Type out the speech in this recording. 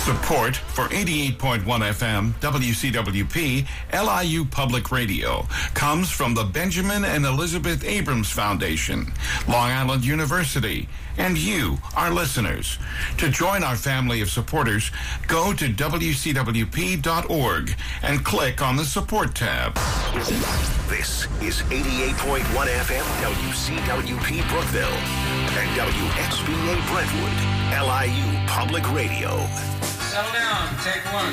Support for 88.1 FM WCWP LIU Public Radio comes from the Benjamin and Elizabeth Abrams Foundation, Long Island University, and you, our listeners. To join our family of supporters, go to WCWP.org and click on the Support tab. This is 88.1 FM WCWP Brookville and WXVA Brentwood, LIU Public Radio. Settle down. Take one.